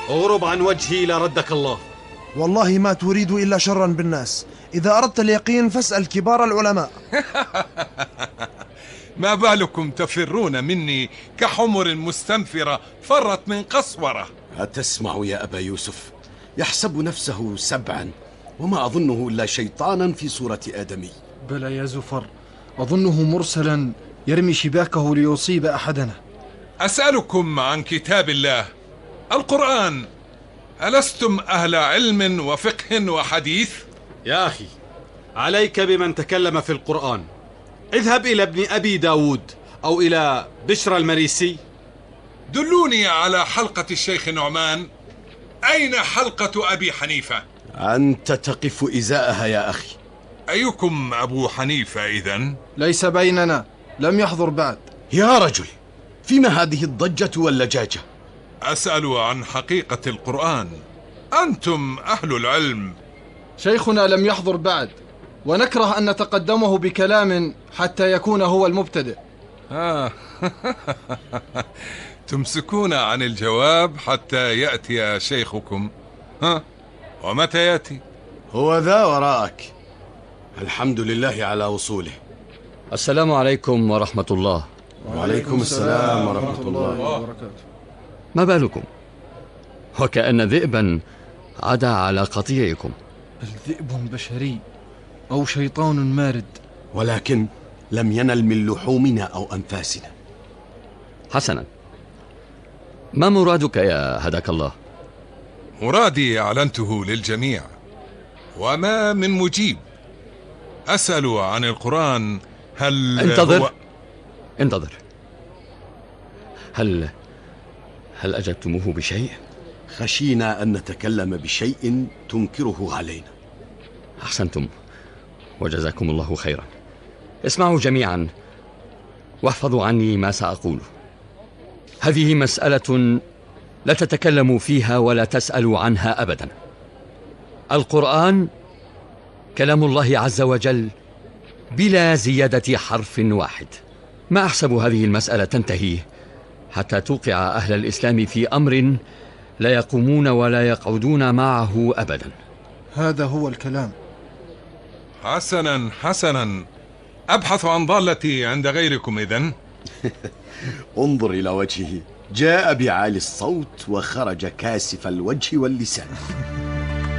اغرب عن وجهي لردك الله. والله ما تريد إلا شرا بالناس. إذا أردت اليقين فاسأل كبار العلماء. ما بالكم تفرون مني كحمر مستنفرة فرت من قسورة؟ أتسمع يا أبا يوسف؟ يحسب نفسه سبعا وما أظنه إلا شيطانا في صورة آدمي. بلى يا زفر، أظنه مرسلا يرمي شباكه ليصيب أحدنا. أسألكم عن كتاب الله القرآن، ألستم أهل علم وفقه وحديث؟ يا أخي، عليك بمن تكلم في القرآن. اذهب إلى ابن أبي داود أو إلى بشر المريسي. دلوني على حلقة الشيخ نعمان. أين حلقة أبي حنيفة؟ أنت تقف إزاءها يا أخي. أيكم أبو حنيفة إذن؟ ليس بيننا، لم يحضر بعد. يا رجل، فيما هذه الضجة واللجاجة؟ أسأل عن حقيقة القرآن، أنتم أهل العلم. شيخنا لم يحضر بعد، ونكره أن نتقدمه بكلام حتى يكون هو المبتدئ. تمسكون عن الجواب حتى يأتي شيخكم. ومتى يأتي؟ هو ذا وراءك. الحمد لله على وصوله. السلام عليكم ورحمة الله. وعليكم السلام ورحمة الله وبركاته. ما بالكم؟ وكأن ذئبا عدا على قطيعكم. الذئب بشري أو شيطان مارد، ولكن لم ينل من لحومنا أو أنفاسنا. حسنا، ما مرادك يا هداك الله؟ مرادي أعلنته للجميع وما من مجيب. أسأل عن القرآن. هل انتظر. هل أجبتموه بشيء؟ خشينا أن نتكلم بشيء تنكره علينا. أحسنتم وجزاكم الله خيرا. اسمعوا جميعا واحفظوا عني ما سأقوله. هذه مسألة لا تتكلموا فيها ولا تسألوا عنها أبدا. القرآن كلام الله عز وجل بلا زيادة حرف واحد. ما أحسب هذه المسألة تنتهي حتى توقع أهل الإسلام في أمر لا يقومون ولا يقعدون معه أبدا. هذا هو الكلام. حسنا، أبحث عن ضالتي عند غيركم إذن. انظر إلى وجهه، جاء بعالي الصوت وخرج كاسف الوجه واللسان.